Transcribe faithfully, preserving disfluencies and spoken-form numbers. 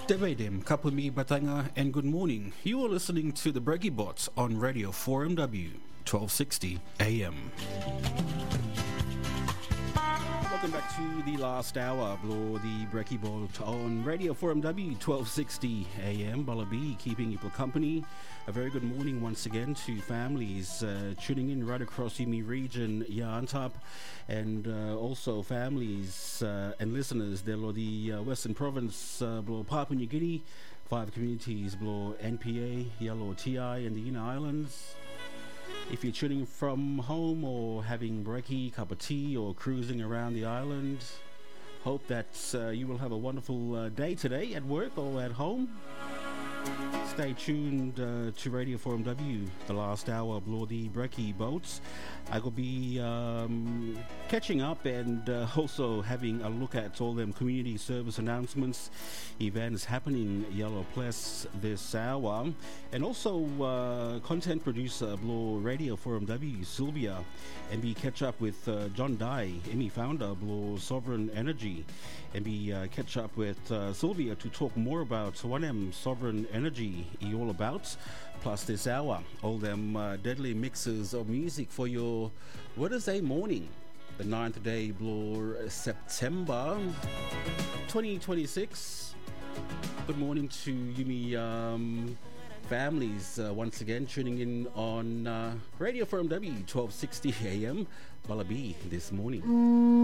Devedem, Kapumi Batanga, and good morning. You are listening to the Brekkie Bots on Radio four M W, twelve sixty A M. Welcome back to the last hour, Blow the Brekkie Bot on Radio four M W, twelve sixty A M. Balabi, keeping people company. A very good morning once again to families uh, tuning in right across Yimi region, Yantap, and uh, also families uh, and listeners there are the uh, Western Province, uh, Blow Papua New Guinea, five communities, Blow N P A, Yellow T I, and the Inner Islands. If you're tuning from home or having brekkie, cup of tea, or cruising around the island, hope that uh, you will have a wonderful uh, day today at work or at home. Stay tuned uh, to Radio four M W, the last hour of Blow the Brekkie Boats. I will be um, catching up and uh, also having a look at all them community service announcements, events happening Yellow Plus this hour, and also uh, content producer Blow Radio four M W, Sylvia, and be catch up with uh, John Dye, Emmy founder Blow Sovereign Energy, and be uh, catch up with uh, Sylvia to talk more about one M Sovereign Energy all about, plus this hour all them uh, deadly mixes of music for your Wednesday morning, the ninth day Blow September twenty twenty-six. Good morning to Yumi um, families uh, once again tuning in on uh, Radio four M W twelve sixty A M Balabi this morning.